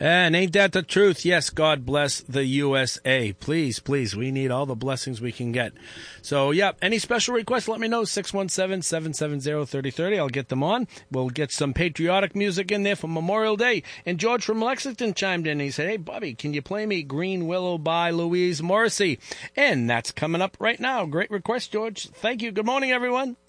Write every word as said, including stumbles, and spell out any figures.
And ain't that the truth? Yes, God bless the U S A. Please, please, we need all the blessings we can get. So, yeah, any special requests, let me know, six one seven, seven seven zero, three zero three zero. I'll get them on. We'll get some patriotic music in there for Memorial Day. And George from Lexington chimed in. He said, hey, Bobby, can you play me Green Willow by Louise Morrissey? And that's coming up right now. Great request, George. Thank you. Good morning, everyone.